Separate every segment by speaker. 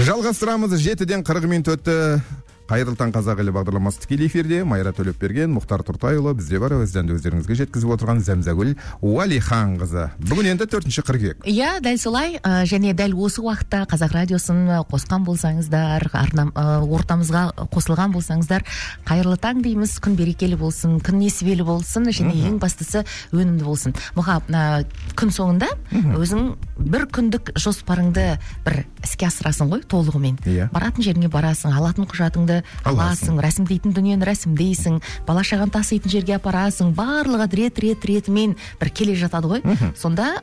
Speaker 1: Жалғастырамыз. 7-ден 40 минут өтті. Қайырлы таң қазақ елі бағдарламасы тікелей эфирде. Майра Төлепберген, Мұхтар Тұртайұлы бізде бар. Өзден өздеріңізге жеткізіп отырған Зәмзәгүл Уәлиханқызы. Бүгін енді 4-ші қыркүйек.
Speaker 2: Иә, дәл солай. Және дәл осы уақытта Қазақ радиосын қосқан болсаңыздар, ортамызға қосылған болсаңыздар, қайырлы таң дейміз. Күн берекелі болсын, күн несібелі болсын, және ең бастысы өнімді болсын. Мұха, күн соңында өзің бір күндік жоспарыңды бір іске асырасың ғой, толығымен. Баратын жеріңе барасың, алатын құжатыңды аласың, рәсімдейтін дүниені рәсімдейсің, бала шағаны таситын жерге апарасың, барлығы ретімен бір келе жатады ғой. Сонда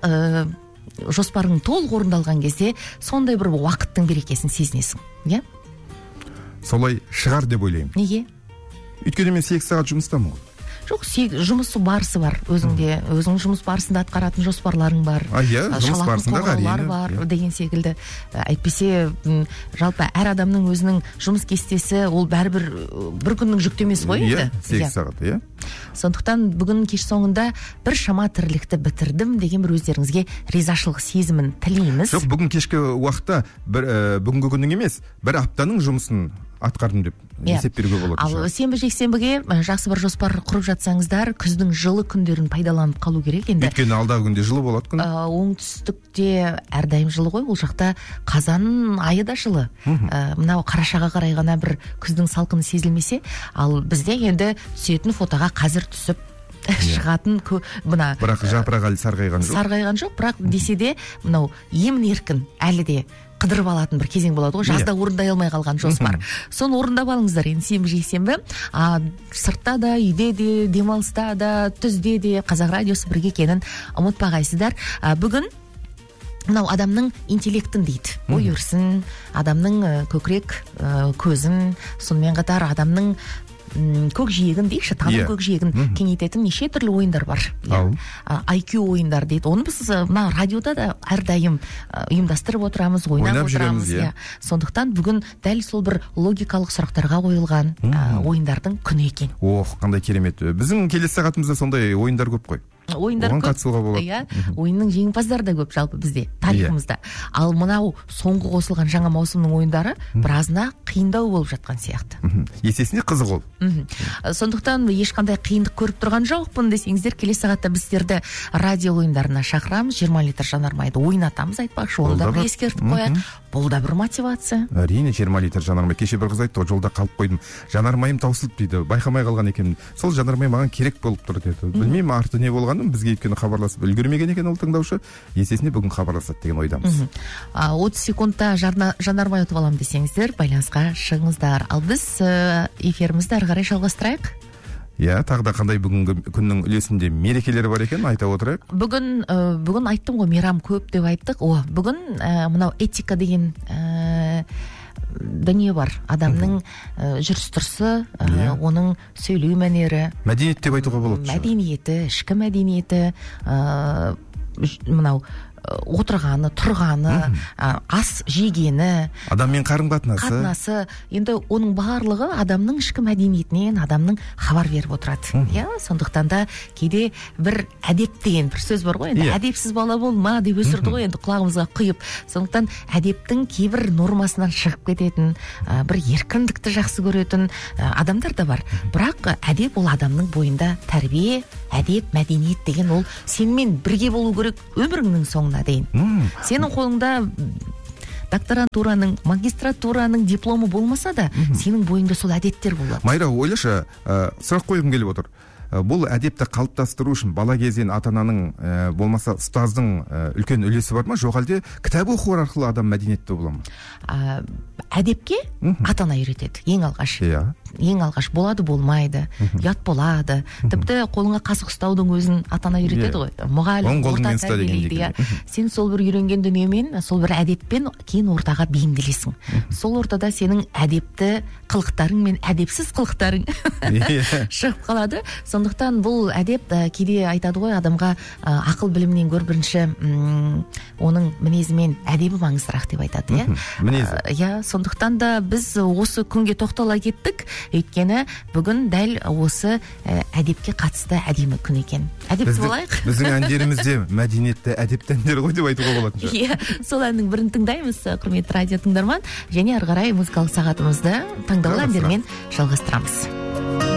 Speaker 2: жоспарың толық орындалған кезде сондай бір уақыттың берекесін сезінесің. Иә?
Speaker 1: Солай шығар деп ойлаймын.
Speaker 2: Неге?
Speaker 1: Өйткені мен 8 сағат жұмыстамын ғой.
Speaker 2: Жоқ, жұмысы барысы бар. Өзің жұмыс барысында атқаратын жоспарларың бар.
Speaker 1: Жұмыс барысында
Speaker 2: бар деген секілді. Әйтпесе, жалпы әр адамның өзінің жұмыс кестесі, ол бәрібір бір күннің жүктемесі ғой енді.
Speaker 1: 8 сағат, иә.
Speaker 2: Сондықтан бүгін кеш соңында бір шама тірлікті бітірдім деген бір өздеріңізге ризашылық сезімін тілейміз.
Speaker 1: Жоқ, бүгін кешкі уақытта бүгінгі күннің емес, бір аптаның жұмысын атқардым деп есеп беруге болады.
Speaker 2: Ал сенбі-жексенбіге жақсы бір жоспар құрып жатсаңыздар, күздің жылы күндерін пайдаланып қалу керек енді.
Speaker 1: Өйткені алдағы күнде жылы болады күн.
Speaker 2: Оңтүстікте әрдайым жылы ғой, ол жақта қазан айы да жылы. Мынау қарашаға қарай ғана бір күздің салқыны сезілмесе, ал бізде енді түсетін фотоға қазір түсіп шығатын
Speaker 1: бірақ жапырақ әлі
Speaker 2: сарғайған жоқ, бірақ десе де мынау емін-еркін әлі де қыдырып алатын бір кезең болады ғой, жазда орындай алмай қалған жоспар. Соны орындап алыңыздар енді сенбі-жексенбі. Сыртта да, үйде де, демалыста да, түзде де Қазақ радиосы бірге екенін ұмытпағайсыздар. Бүгін мынау адамның интеллектін дейді, ой өрісін, адамның көкірек көзін, сонымен қатар адамның көкжиегін дейікші, таным көкжиегін кеңейтетін неше түрлі ойындар бар. IQ ойындар дейді. Оны біз мына радиода да әрдайым ұйымдастырып отырамыз, ойнап отырамыз. Сондықтан бүгін дәл сол бір логикалық сұрақтарға қойылған ойындардың күні екен.
Speaker 1: Қандай керемет. Біздің келесі сағатымызда сондай ойындар көп қой.
Speaker 2: Ойындар көп.
Speaker 1: Қатысуға болады.
Speaker 2: Ойынның жеңімпаздары да көп жалпы бізде, тарихымызда. Ал мынау соңғы қосылған жаңа маусымның ойындары біразына қиындау болып жатқан сияқты.
Speaker 1: Есесіне қызық ол.
Speaker 2: Сондықтан ешқандай қиындық көріп тұрған жоқпын десеңіздер, келесі сағатта біздерді радио ойындарына шақырамыз, 20 литр жанармайды ойнатамыз айтпақшы, оны да бір ескертіп қояйық. Бұл да бір мотивация.
Speaker 1: Әрине, 20 литр жанармай. Кеше бір қыз айтты, жолда қалып қойдым. Жанармайым таусылып дейді, байқамай қалған екен. Сол жанармай маған керек болып тұр деді. Білмеймін арты не болғанын, бізге өйткені хабарласып үлгермеген екен ол тыңдаушы. Есесіне бүгін хабарласады деген ойдамыз.
Speaker 2: 30 секундта жанармай ұтып алам десеңіздер, байланысқа шығыңыздар. Ал біз эфирімізді ары қарай жалғастырайық.
Speaker 1: Тағы да қандай бүгінгі күннің үлесінде мерекелері бар екен, айта отырайық.
Speaker 2: Бүгін айттым ғой, мейрам көп деп айттық. Бүгін мынау этика деген дүние бар. Адамның жүріс-тұрысы, оның сөйлеу мәнері.
Speaker 1: Мәдениет деп айтуға болады.
Speaker 2: Мәдениеті, ішкі мәдениеті, мынау отырғаны, тұрғаны, ас жегені,
Speaker 1: адаммен қатынасы,
Speaker 2: енді оның барлығы адамның ішкі мәдениетінен адамның хабар беріп отырады. Сондықтан да кейде бір әдеп деген бір сөз бар ғой, енді әдепсіз бала болма деп өсірді ғой, енді құлағымызға құйып. Сондықтан әдептің кейбір нормасынан шығып кететін, бір еркіндікті жақсы көретін адамдар да бар. Бірақ әдеп ол адамның бойында тәрбие, әдеп, мәдениет деген ол сенімен бірге болу керек өміріңнің соңына дейін. Сенің қолыңда докторантураның, магистратураның дипломы болмаса да, сенің бойыңда сол әдеттер болады.
Speaker 1: Майра, ойлашы, сұрақ қойғым келіп отыр. Бұл әдепті қалыптастыру үшін бала кезден ата-ананың болмаса ұстаздың үлкен үлесі бар ма? Жоқ әлде кітап оқу арқылы адам мәдениетті бола ма?
Speaker 2: Әдепке ата-ана үйретеді ең алғаш. Ең алғаш болады болмайды, ұят болады. Тіпті қолыңа қасық ұстаудың өзін ата-ана үйретеді ғой. Мұғалім, орта тәрбиелейді. Сен сол бір үйренген дүниемен, сол бір әдеппен кейін ортаға бейімделесің. Сол ортада сенің әдепті қылықтарың мен әдепсіз қылықтарың шығып қалады. Сондықтан бұл әдеп кейде айтады ғой, адамға ақыл білімнен гөр бірінші оның мінезі мен әдебі маңыздырақ деп айтады.
Speaker 1: Мінезі.
Speaker 2: Сондықтан да біз осы күнге тоқтала кеттік. өйткені бүгін дәл осы әдепке қатысты әдемі күн екен. Әдепті болайық.
Speaker 1: Біздің әндерімізде мәдениетті, әдепті әндер ғой деп айтуға болатын шығар.
Speaker 2: Иә, сол әннің бірін тыңдаймыз, құрметті радио тыңдарман, және ары қарай музыкалық сағатымызды таңдаулы әндермен жалғастырамыз.